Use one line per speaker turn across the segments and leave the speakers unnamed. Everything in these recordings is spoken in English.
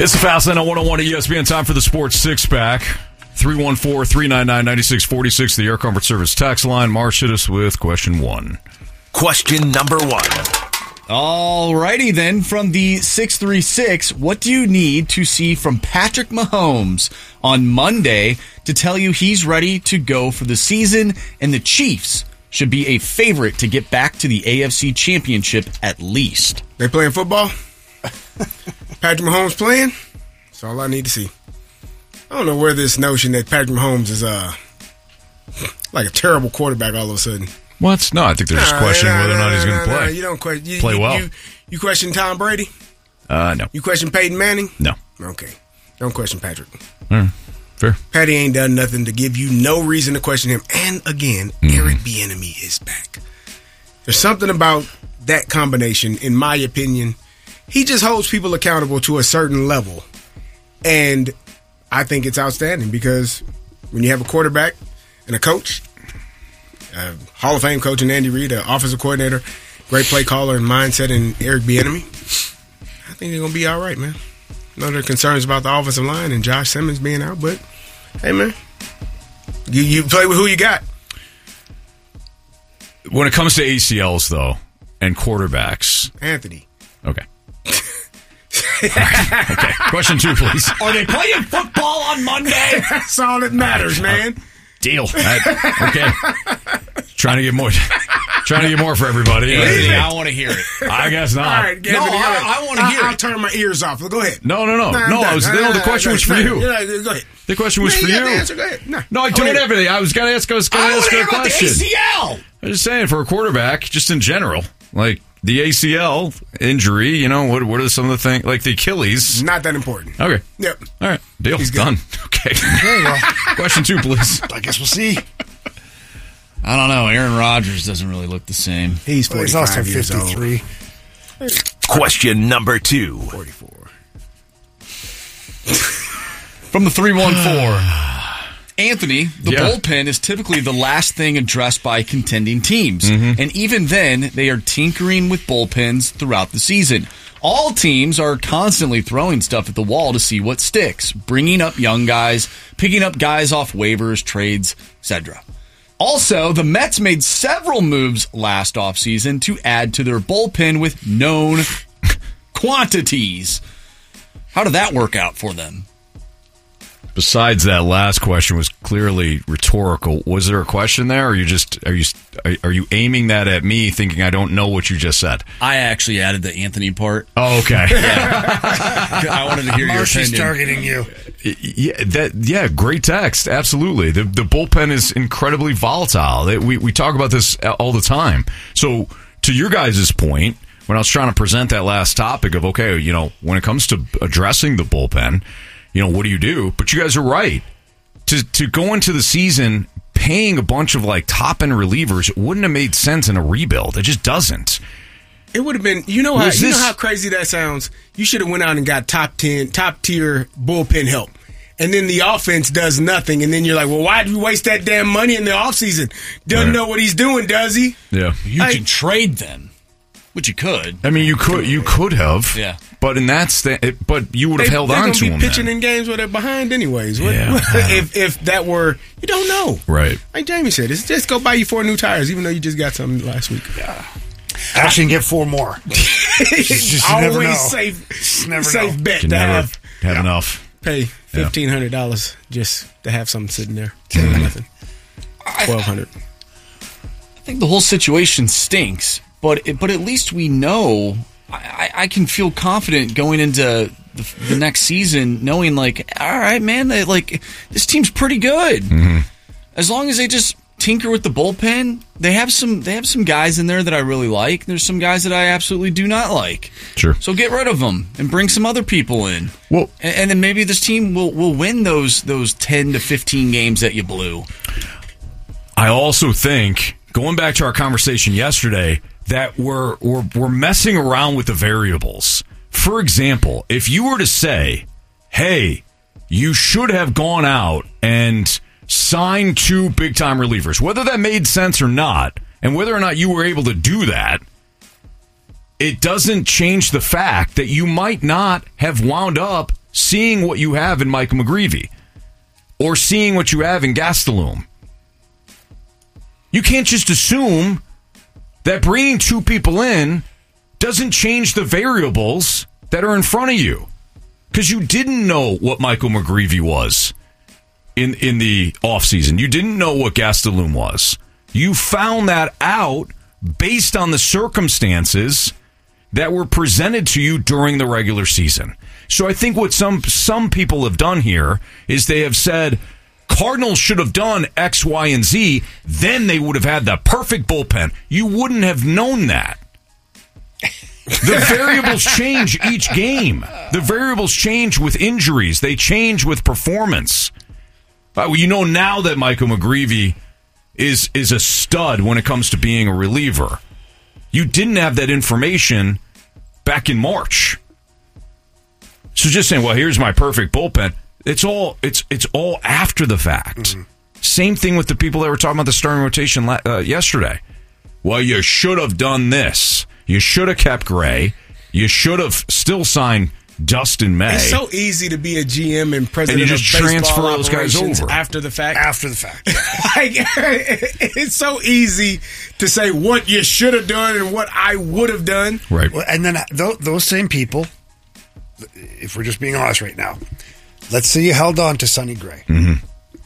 It's the Fast Lane on 101 at ESPN. Time for the Sports Six-Pack. 314-399-9646, the Air Comfort Service text line. Marsh, hit us with question 1.
Question number 1.
Alrighty then, from the 636, what do you need to see from Patrick Mahomes on Monday to tell you he's ready to go for the season and the Chiefs should be a favorite to get back to the AFC Championship at least?
They playing football? Patrick Mahomes playing? That's all I need to see. I don't know where this notion that Patrick Mahomes is like a terrible quarterback all of a sudden.
What? No, I think they're just questioning whether or not he's going to play.
You don't question.
Play well.
You question Tom Brady?
No.
You question Peyton Manning?
No.
Okay. Don't question Patrick.
Fair.
Patty ain't done nothing to give you no reason to question him. And again, Eric Bieniemy is back. There's something about that combination, in my opinion. He just holds people accountable to a certain level. And I think it's outstanding because when you have a quarterback and a coach, a Hall of Fame coach in Andy Reid, an offensive coordinator, great play caller and mindset in Eric Bieniemy, I think they're going to be all right, man. I know there are concerns about the offensive line and Josh Simmons being out, but hey, man, you play with who you got.
When it comes to ACLs, though, and quarterbacks.
Anthony.
Okay. Right. Okay. Question 2, please.
Are they playing football on Monday?
That's all that matters, man.
Deal. Okay. Trying to get more for everybody.
Anthony, I want to hear it.
I guess not.
All right, Anthony,
I want to hear
I'll
it.
turn my ears off. Go ahead.
No. The question was for you.
Go ahead.
The question was for you.
Answer. Go ahead.
No, I don't have anything. I was going to ask a question.
About the ACL.
I was just saying, for a quarterback, just in general, like the ACL injury, what are some of the things, like the Achilles?
Not that important.
Okay.
Yep.
All right. Deal.
He's
done. Okay. Question 2, please.
I guess we'll see.
I don't know. Aaron Rodgers doesn't really look the same.
He's 45 years old.
53.
Question number 2.
44.
From the 314. Anthony, the bullpen is typically the last thing addressed by contending teams. And even then, they are tinkering with bullpens throughout the season. All teams are constantly throwing stuff at the wall to see what sticks, bringing up young guys, picking up guys off waivers, trades, etc. Also, the Mets made several moves last offseason to add to their bullpen with known quantities. How did that work out for them?
Besides that last question was clearly rhetorical. Was there a question there, or are you aiming that at me, thinking I don't know what you just said?
I actually added the Anthony part.
Oh, okay.
I wanted to hear your opinion.
She's targeting you.
Yeah, great text. Absolutely. The bullpen is incredibly volatile. We talk about this all the time. So, to your guys' point, when I was trying to present that last topic of, okay, when it comes to addressing the bullpen, what do you do? But you guys are right. To go into the season paying a bunch of top-end relievers, it wouldn't have made sense in a rebuild. It just doesn't.
It would have been, you know how crazy that sounds? You should have went out and got top-tier bullpen help. And then the offense does nothing. And then you're like, well, why did we waste that damn money in the offseason? Doesn't know what he's doing, does he?
Yeah.
You can trade them, which you could.
I mean, you could have.
Yeah.
But but you would have held on to them.
They're going to be pitching in games where they're behind anyways. If that were, you don't know.
Right.
Like Jamie said, just go buy you 4 new tires, even though you just got something last week.
Yeah. Actually, get 4 more.
Always safe bet to have
enough.
Pay $1,500 just to have something sitting there. Nothing. $1,200.
I think the whole situation stinks, but at least we know. I can feel confident going into the next season, knowing all right, man, this team's pretty good. As long as they just tinker with the bullpen, they have some guys in there that I really like. There's some guys that I absolutely do not like.
Sure.
So get rid of them and bring some other people in.
Well,
and then maybe this team will win those 10 to 15 games that you blew.
I also think, going back to our conversation yesterday, that we're messing around with the variables. For example, if you were to say, hey, you should have gone out and signed 2 big-time relievers, whether that made sense or not, and whether or not you were able to do that, it doesn't change the fact that you might not have wound up seeing what you have in Michael McGreevy or seeing what you have in Gastelum. You can't just assume that bringing two people in doesn't change the variables that are in front of you, because you didn't know what Michael McGreevy was in the offseason. You didn't know what Gastelum was. You found that out based on the circumstances that were presented to you during the regular season. So I think what some people have done here is they have said Cardinals should have done X, Y, and Z, then they would have had the perfect bullpen. You wouldn't have known that. The variables change each game. The variables change with injuries. They change with performance. You know now that Michael McGreevy is a stud when it comes to being a reliever. You didn't have that information back in March. So just saying, well, here's my perfect bullpen. It's all after the fact. Mm-hmm. Same thing with the people that were talking about the starting rotation yesterday. Well, you should have done this. You should have kept Gray. You should have still signed Dustin May.
It's so easy to be a GM and president
and you just
of baseball
transfer those guys over
after the fact.
After the fact.
Like, it's so easy to say what you should have done and what I would have done.
Right.
Well, and then those same people, if we're just being honest right now, let's say you held on to Sonny Gray.
Mm-hmm.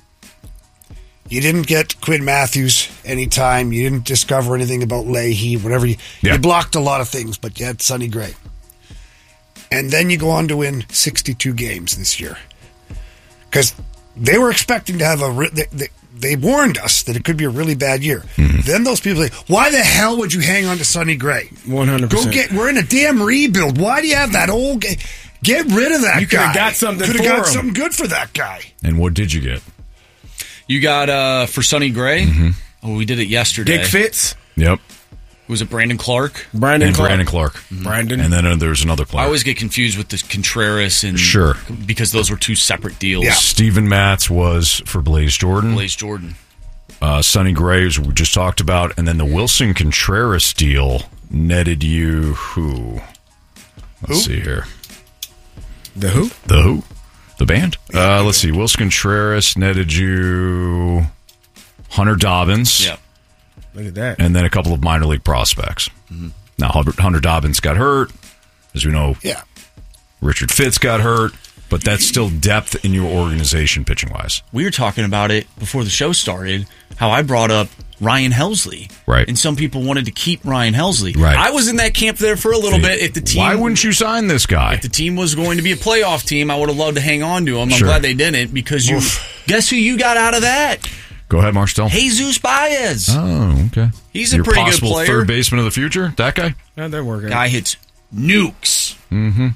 You didn't get Quinn Matthews anytime. You didn't discover anything about Leahy, whatever. You blocked a lot of things, but you had Sonny Gray. And then you go on to win 62 games this year. Because they were expecting to have they warned us that it could be a really bad year. Mm-hmm. Then those people say, why the hell would you hang on to Sonny Gray?
100%.
We're in a damn rebuild. Why do you have that old guy? Get rid of that guy.
You could have got something for him.
Something good for that guy.
And what did you get?
You got, for Sonny Gray, we did it yesterday.
Dick Fitz.
Yep.
Was it Brandon Clark?
Brandon Clark.
Mm-hmm. Brandon.
And then there's another player.
I always get confused with the Contreras and
sure,
because those were two separate deals.
Yeah.
Steven Matz was for Blaze Jordan. Sonny Gray, as we just talked about, and then the Wilson Contreras deal netted you who? Let's see here.
The who?
The who? The band? Let's see. Wilson Contreras netted you Hunter Dobbins.
Yep.
Look at that.
And then a couple of minor league prospects. Mm-hmm. Now, Hunter Dobbins got hurt. As we know, Richard Fitz got hurt. But that's still depth in your organization pitching-wise.
We were talking about it before the show started, how I brought up Ryan Helsley.
Right.
And some people wanted to keep Ryan Helsley.
Right.
I was in that camp there for a little bit. If the team,
why wouldn't you sign this guy?
If the team was going to be a playoff team, I would have loved to hang on to him. I'm glad they didn't, because guess who you got out of that?
Go ahead, Marcel.
Jesus Baez.
Oh, okay.
He's a pretty good player.
Third baseman of the future? That guy?
How'd that work out?
Guy hits nukes.
Mm-hmm.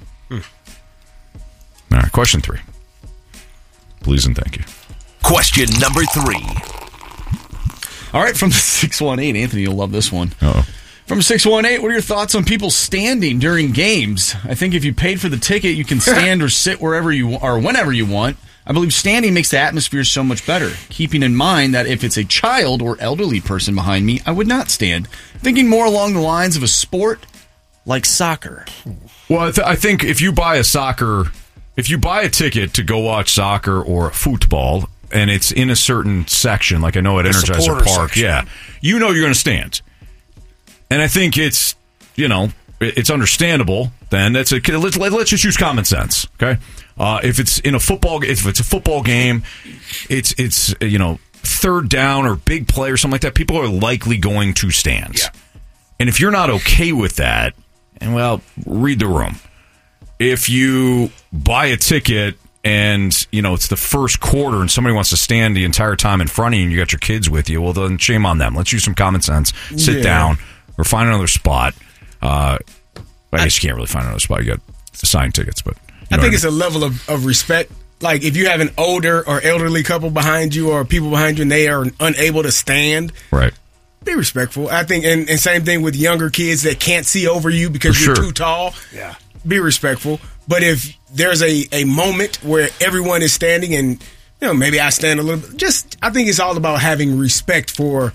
All right, question 3. Please and thank you.
Question number 3.
All right, from the 618, Anthony, you'll love this one.
Uh-oh.
From 618, what are your thoughts on people standing during games? I think if you paid for the ticket, you can stand or sit wherever you or whenever you want. I believe standing makes the atmosphere so much better, keeping in mind that if it's a child or elderly person behind me, I would not stand. Thinking more along the lines of a sport like soccer.
Well, I think if you buy a ticket to go watch soccer or football, and it's in a certain section, like I know at Energizer Park, you know you're going to stand. And I think it's understandable. Then let's just use common sense, okay? If it's a football game, it's third down or big play or something like that, people are likely going to stand. Yeah. And if you're not okay with that, read the room. If you buy a ticket and, it's the first quarter and somebody wants to stand the entire time in front of you and you got your kids with you, well, then shame on them. Let's use some common sense. Sit down or find another spot. I guess you can't really find another spot. You got assigned tickets, but...
I think it's a level of respect. Like, if you have an older or elderly couple behind you or people behind you and they are unable to stand...
Right.
Be respectful. I think, and same thing with younger kids that can't see over you because you're too tall.
Yeah.
Be respectful. But if there's a moment where everyone is standing and, maybe I stand a little bit, I think it's all about having respect for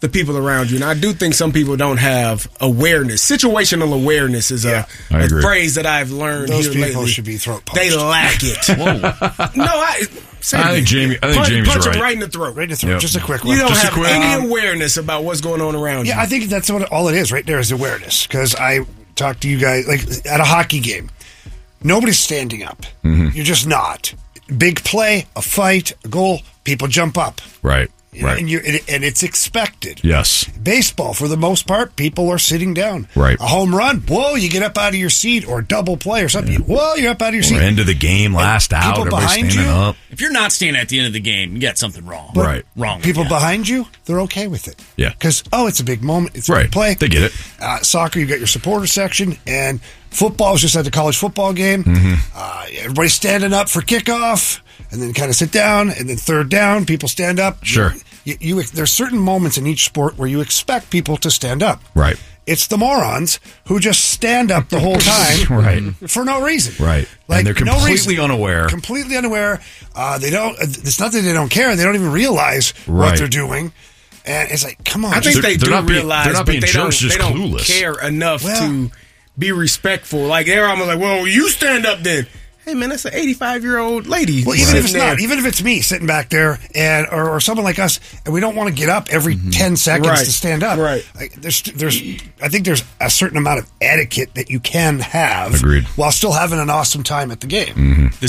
the people around you. And I do think some people don't have awareness. Situational awareness is a phrase that I've learned
Those
here
people
lately.
should be throat punched.
They lack it. No, I
think Jamie's
punch
right.
him right in the throat.
Right in the throat.
Yep.
Just a quick one.
You don't
Just a
have
quick-
any awareness about what's going on around you.
Yeah, I think that's all it is right there is awareness. Because I talk to you guys, like at a hockey game, nobody's standing up.
Mm-hmm.
You're just not. Big play, a fight, a goal, people jump up.
Right. Right.
And it's expected.
Yes.
Baseball, for the most part, people are sitting down.
Right.
A home run, whoa, you get up out of your seat, or double play or something. Whoa, you're up out of your
Or
seat.
end of the game, last out,
people
everybody's
behind
standing
you?
up.
If you're not standing at the end of the game, you got something wrong.
But
Right.
Wrong. with
People
you.
behind you, they're okay with it.
Yeah.
Because, it's a big moment. It's a
Right.
big play.
They get it.
Soccer, you've got your supporter section. And football was just at the college football game.
Mm-hmm.
Everybody's standing up for kickoff. And then kind of sit down. And then third down, people stand up.
Sure.
There's certain moments in each sport where you expect people to stand up.
Right.
It's the morons who just stand up the whole time
Right.
for no reason.
Right.
Like,
And they're
no
completely
reason.
unaware.
Completely unaware. They don't. It's not that they don't care. They don't even realize
Right.
what they're doing. And it's like, come on.
I think
They're
they do
not being-
realize,
they're not
but
being
they
jerks, just
don't
clueless.
care enough
Well-
to be respectful. Like they're almost like, well, you stand up then. Hey man, that's an 85-year-old lady.
Well, even if it's
sitting
not,
there.
even if it's me sitting back there, and or someone like us, and we don't want to get up every 10 seconds
Right.
to stand up.
Right.
Like, I think there's a certain amount of etiquette that you can have,
Agreed.
while still having an awesome time at the game.
The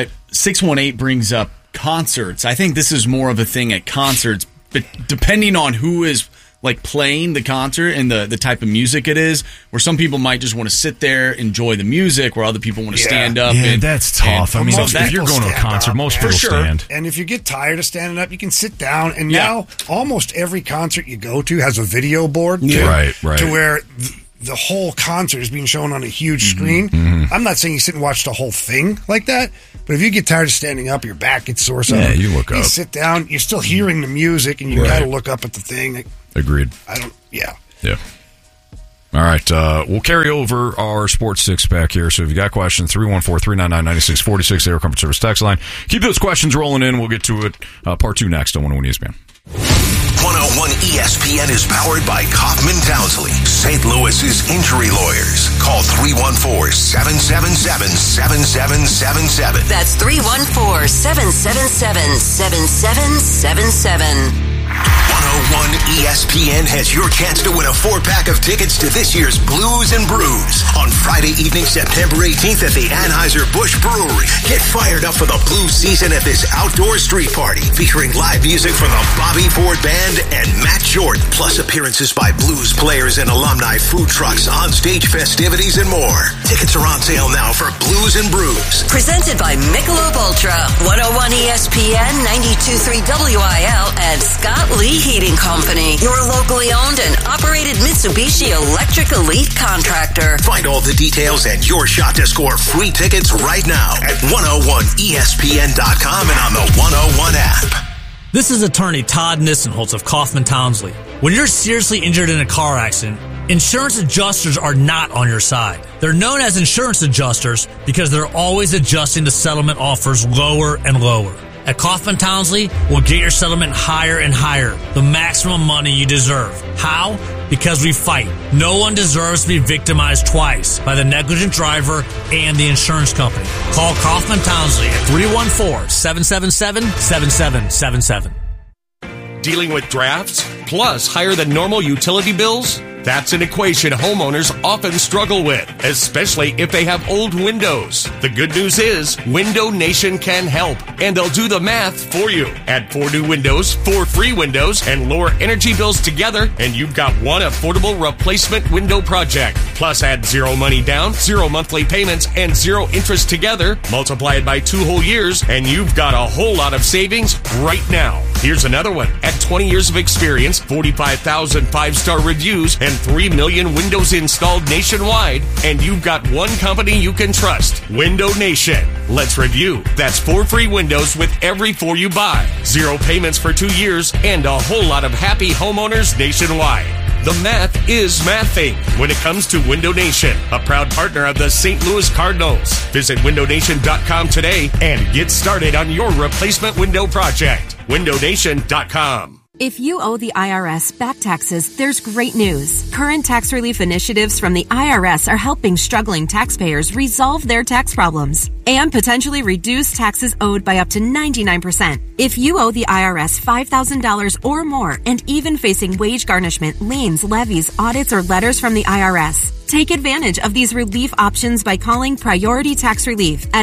618 brings up concerts. I think this is more of a thing at concerts, but depending on who is like playing the concert and the type of music it is, where some people might just want to sit there, enjoy the music, where other people want to stand up.
Yeah,
and
that's tough. I mean,
most
if you're
people
going to a
stand
concert,
up,
most
man.
people
For sure.
stand.
And if you get tired of standing up, you can sit down. And
Yeah.
now almost every concert you go to has a video board.
Right.
To where the whole concert is being shown on a huge screen. I'm not saying you sit and watch the whole thing like that, but if you get tired of standing up, your back gets sore.
Yeah, you look up.
You sit down, you're still hearing the music, and you
Right.
got to look up at the thing.
Agreed.
Yeah.
Yeah. All right. We'll carry over our sports six pack here. So if you got questions, 314-399-9646, Air Comfort Service text line. Keep those questions rolling in. We'll get to it. Part 2 next on 101 ESPN.
101 ESPN is powered by Kaufman Townsley, St. Louis's injury lawyers. Call 314-777-7777.
That's 314-777-7777.
101 ESPN has your chance to win a 4-pack of tickets to this year's Blues and Brews. On Friday evening, September 18th at the Anheuser-Busch Brewery. Get fired up for the blues season at this outdoor street party featuring live music from the Bobby Ford Band and Matt Jordan, plus appearances by blues players and alumni, food trucks, on-stage festivities, and more. Tickets are on sale now for Blues and Brews.
Presented by Michelob Ultra, 101 ESPN, 92.3 WIL, and Scott Lee Heating Company, your locally owned and operated Mitsubishi Electric Elite contractor.
Find all the details and your shot to score free tickets right now at 101ESPN.com and on the 101 app.
This is attorney Todd Nissenholtz of Kaufman Townsley. When you're seriously injured in a car accident, insurance adjusters are not on your side. They're known as insurance adjusters because they're always adjusting the settlement offers lower and lower. At Kaufman Townsley, we'll get your settlement higher and higher, the maximum money you deserve. How? Because we fight. No one deserves to be victimized twice by the negligent driver and the insurance company. Call Kaufman Townsley at 314-777-7777.
Dealing with drafts plus higher than normal utility bills? That's an equation homeowners often struggle with, especially if they have old windows. The good news is Window Nation can help, and they'll do the math for you. Add 4 new windows, 4 free windows, and lower energy bills together, and you've got one affordable replacement window project. Plus add 0 money down, 0 monthly payments, and 0 interest together. Multiply it by 2 whole years, and you've got a whole lot of savings right now. Here's another one. At 20 years of experience, 45,000 5-star reviews, and 3 million windows installed nationwide, and you've got one company you can trust, Window Nation. Let's review. That's 4 free windows with every 4 you buy, 0 payments for 2 years, and a whole lot of happy homeowners nationwide. The math is mathing when it comes to Window Nation, a proud partner of the St. Louis Cardinals. Visit windownation.com today and get started on your replacement window project. windownation.com.
If you owe the IRS back taxes, there's great news. Current tax relief initiatives from the IRS are helping struggling taxpayers resolve their tax problems and potentially reduce taxes owed by up to 99%. If you owe the IRS $5,000 or more and even facing wage garnishment, liens, levies, audits, or letters from the IRS, take advantage of these relief options by calling Priority Tax Relief at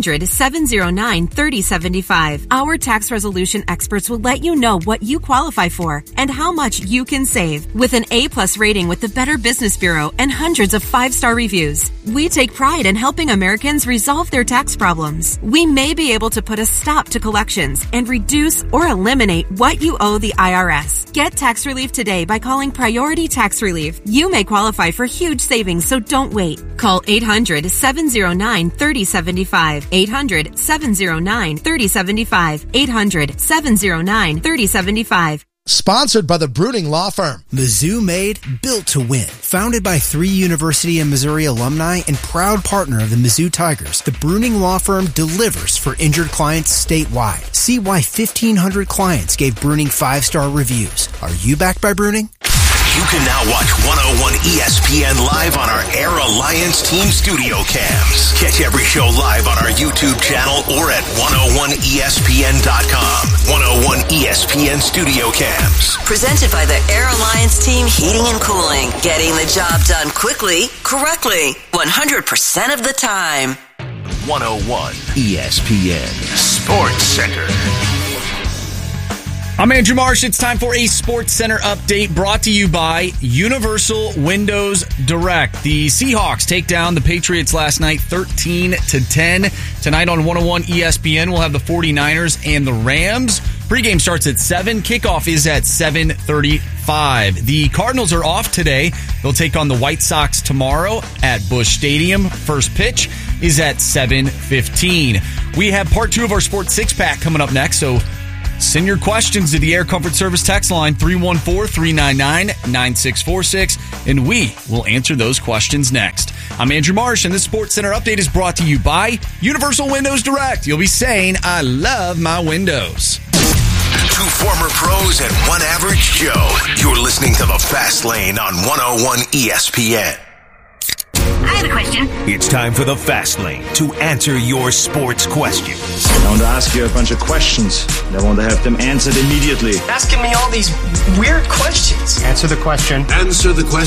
800-709-3075. Our tax resolution experts will let you know what you qualify for and how much you can save. With an A+ rating with the Better Business Bureau and hundreds of 5-star reviews, we take pride in helping Americans resolve their tax problems. We may be able to put a stop to collections and reduce or eliminate what you owe the IRS. Get tax relief today by calling Priority Tax Relief. You may qualify for huge savings, so don't wait. Call 800-709-3075. 800-709-3075. 800-709-3075.
Sponsored by the Bruning Law Firm.
Mizzou Made, built to win. Founded by 3 University of Missouri alumni and proud partner of the Mizzou Tigers, the Bruning Law Firm delivers for injured clients statewide. See why 1,500 clients gave Bruning 5-star reviews. Are you backed by Bruning?
You can now watch 101 ESPN live on our Air Alliance Team Studio Cams. Catch every show live on our YouTube channel or at 101ESPN.com. 101 ESPN Studio Cams.
Presented by the Air Alliance Team Heating and Cooling. Getting the job done quickly, correctly, 100% of the time.
101 ESPN Sports Center.
I'm Andrew Marsh. It's time for a Sports Center update brought to you by Universal Windows Direct. The Seahawks take down the Patriots last night 13-10. Tonight on 101 ESPN, we'll have the 49ers and the Rams. Pregame starts at 7. Kickoff is at 7:35. The Cardinals are off today. They'll take on the White Sox tomorrow at Busch Stadium. First pitch is at 7:15. We have part 2 of our Sports Six-Pack coming up next, so send your questions to the Air Comfort Service text line 314-399-9646, and we will answer those questions next. I'm Andrew Marsh, and this Sports Center update is brought to you by Universal Windows Direct. You'll be saying, I love my windows.
2 former pros and 1 average Joe. You're listening to The Fast Lane on 101 ESPN.
I have a question.
It's time for the Fast Lane to answer your sports questions.
I want to ask you a bunch of questions. I want to have them answered immediately.
Asking me all these weird questions.
Answer the question.
Answer the question.